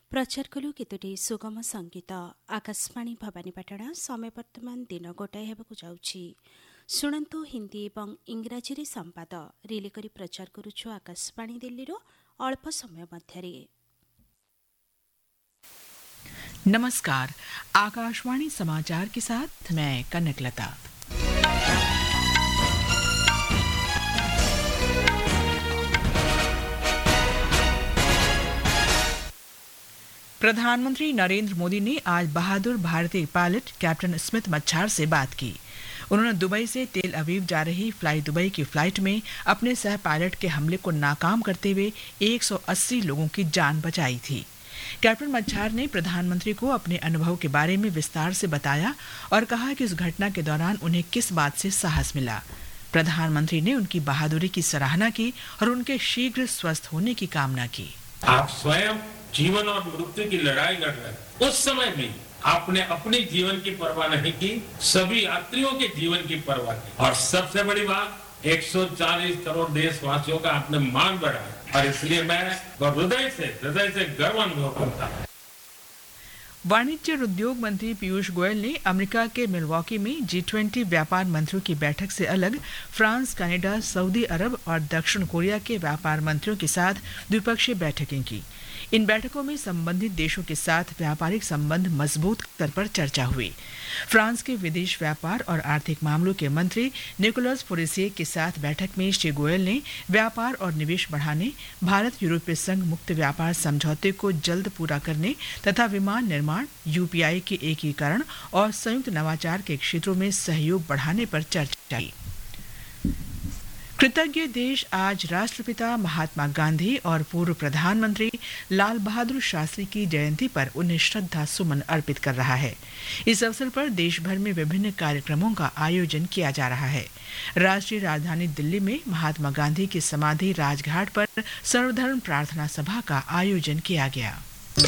प्रचार कलु केतोटी सुगम संगीत आकाशवाणी भवानीपाटना समय वर्तमान दिन गोटाए हेबाकु जाउछि। शुणन्तु हिंदी एवं इंग्राजी रे संवाद रिले करी प्रचार करुछु आकाशवाणी दिल्लीरो अल्प समय मध्यरे। नमस्कार, आकाशवाणी समाचार के साथ मैं कनकलता। प्रधानमंत्री नरेंद्र मोदी ने आज बहादुर भारतीय पायलट कैप्टन स्मिथ मच्छार से बात की। उन्होंने दुबई से तेल अवीव जा रही फ्लाई दुबई की फ्लाइट में अपने सह पायलट के हमले को नाकाम करते हुए 180 लोगों की जान बचाई थी। कैप्टन मच्छार ने प्रधानमंत्री को अपने अनुभव के बारे में विस्तार से बताया और कहा कि उस घटना के दौरान उन्हें किस बात से साहस मिला। प्रधानमंत्री ने उनकी बहादुरी की सराहना की और उनके शीघ्र स्वस्थ होने की कामना की। आप स्वयं जीवन और मृत्यु की लड़ाई लड़ रहे उस समय भी आपने अपने जीवन की परवाह नहीं की, सभी यात्रियों के जीवन की परवाह की और सबसे बड़ी बात 140 करोड़ देशवासियों का आपने मान बढ़ाया और इसलिए मैं हृदय से गर्व अनुभव करता हूँ। वाणिज्य और उद्योग मंत्री पीयूष गोयल ने अमेरिका के मिलवॉकी में G20 व्यापार मंत्रियों की बैठक से अलग फ्रांस, कनाडा, सऊदी अरब और दक्षिण कोरिया के व्यापार मंत्रियों के साथ द्विपक्षीय बैठकें की। इन बैठकों में संबंधित देशों के साथ व्यापारिक संबंध मजबूत स्तर पर चर्चा हुई। फ्रांस के विदेश व्यापार और आर्थिक मामलों के मंत्री निकोलस फोरेसिए के साथ बैठक में श्री गोयल ने व्यापार और निवेश बढ़ाने, भारत यूरोपीय संघ मुक्त व्यापार समझौते को जल्द पूरा करने तथा विमान निर्माण, UPI के एकीकरण और संयुक्त नवाचार के क्षेत्रों में सहयोग बढ़ाने पर चर्चा की। कृतज्ञ देश आज राष्ट्रपिता महात्मा गांधी और पूर्व प्रधानमंत्री लाल बहादुर शास्त्री की जयंती पर उन्हें श्रद्धा सुमन अर्पित कर रहा है। इस अवसर पर देश भर में विभिन्न कार्यक्रमों का आयोजन किया जा रहा है। राष्ट्रीय राजधानी दिल्ली में महात्मा गांधी की समाधि राजघाट पर सर्वधर्म प्रार्थना सभा का आयोजन किया गया।